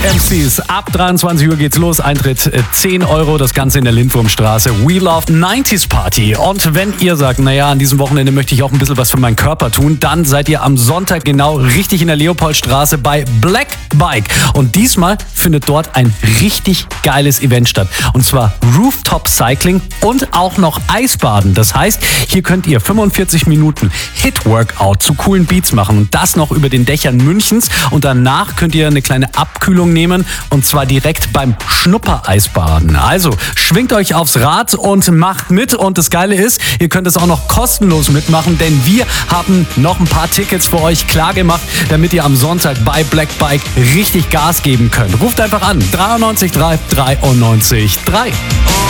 MCs. Ab 23 Uhr geht's los. Eintritt 10 Euro. Das Ganze in der Lindwurmstraße. We Love 90s Party. Und wenn ihr sagt, naja, an diesem Wochenende möchte ich auch ein bisschen was für meinen Körper tun, dann seid ihr am Sonntag genau richtig in der Leopoldstraße bei Black Bike. Und diesmal findet dort ein richtig geiles Event statt. Und zwar Rooftop Cycling und auch noch Eisbaden. Das heißt, hier könnt ihr 45 Minuten Hit-Workout zu coolen Beats machen. Und das noch über den Dächern Münchens. Und danach könnt ihr eine kleine Abkühlung nehmen. Und zwar direkt beim Schnuppereisbaden. Also schwingt euch aufs Rad und macht mit. Und das Geile ist, ihr könnt es auch noch kostenlos mitmachen, denn wir haben noch ein paar Tickets für euch klar gemacht, damit ihr am Sonntag bei Black Bike richtig Gas geben könnt. Ruft einfach an 93 3 93 3.